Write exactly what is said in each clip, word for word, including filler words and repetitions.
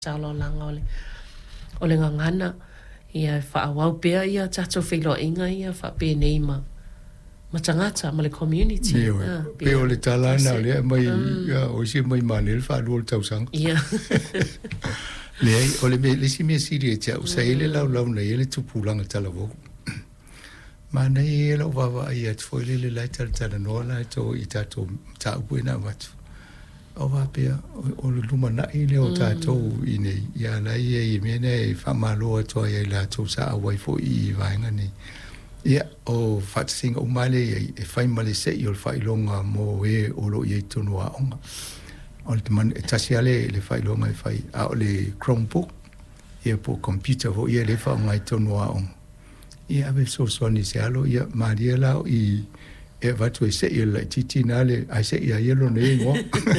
Talo langa ole. Ole ngā ngana. Ia whaawau pia ia tato whilo inga ia wha pe nei ma. Ma tangata, ma le community. Ia, pe o le talana le mai, o si mai mane le whaadua le tausanga. Ia. Le ai, o le me, le si mea siri e tia, usa ele lau lau na ele tupulanga talavoku. Ma nei e lau wawa ai atu fo ele le lai tala tala noa lai to i tato ta upu ina watu. O wa pia, o le luma na i leo tato i nei, ia lai e i mene e whamaloa toa i la tau sa awai fo i vaenga nei. Ia, o whatasinga umale e whai male se i o le whailonga mo e olo i e tonu a onga. O le man e tasi ale le whailonga e whai, a o le Chromebook, ia po computer fo ia le whaonga i tonu a onga. Ia ave so soni se alo, ia maria lao i e watu e se i la titi nale, ai se i a yelo ne ingo.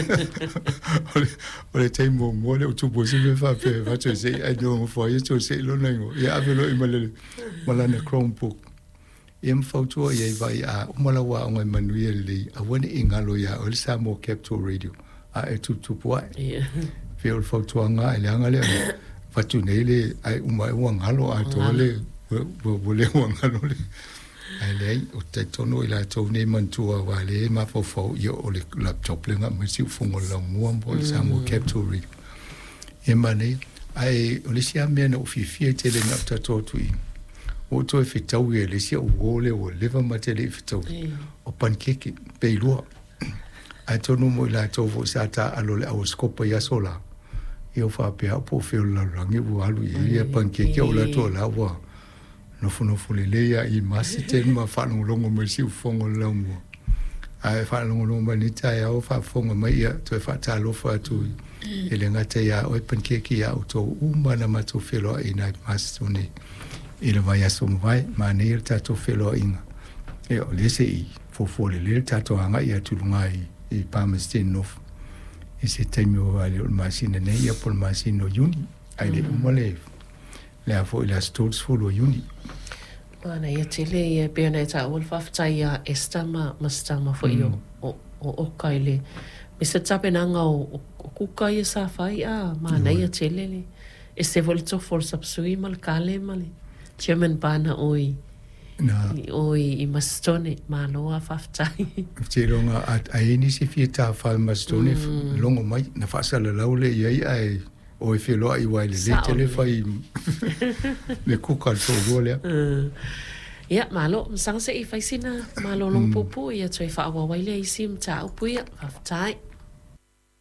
O le teimo mo le utupo si me wha pe, watu e se i ai no fo ia to se i lo na ingo. Ia ave lo i malele, malana Chromebook. Ia mwhautua ia i vai a umalawa o ngai manuia le, a wane i ngalo ia, o le Samoa Capital Radio, a e tutupu ai. Ia. Feo le whautua ngā, ele anga le, watu nei le, ai umai ua ngalo a to le, wole ua ngalo le. Ai le ai, o te tono i la tau nei mantua wa le, ma fau fau ia o le laptop le ngā masiu fungo lau mua mo le Samoa Capital Radio. Ia ma nei, ai o le sia mea na uwhifia te le ngā tatotu i. O to e fitau e le sia uole o leva mate le fitau. O pankeke, peilua. Ai tono mo i la tau fo sa ta alo le au skopa ia sola. Ia o whapea po feo la rangi u alu i ia pankeke o la to la wa. Nofu nofu le leia i masi tenu ma whanongolongo mai si ufongo lau mua. Ai whanongolongo mai ni tai au whafonga mai ia to e whata alofa atu i. E le ngata ia o e pankeke ia o to umana matu felo i nai masi tuni. I le vai aso mwai, ma nei le tato wheloa inga. E o lese i fofole le tato hanga i atulunga i, i Palmerston North. I se taimi o ale o masina nei, ia pol masina o Juni. Ai le umale, le afo i la stolz folo o Juni. Mana ia tele ia pia nei ta ul whaftai ia estama, mastama fo i o, o, o oka i le. Me se tape nanga o, o kuka ia sa whai a, mana ia tele le. E se volto for sapsui mal kale male. Chairman Bana oi. Na. Oi i mastone maloa whaftai. Te ronga at aini si fia ta whal mastone longo mai na whasala laule i ai ai oi wheloa i waile le tele whai le kuka to ruolea. Ia, malo, msang se i whaisina malo long pupu ia toi whaawa waile i sim ta upu ia whaftai.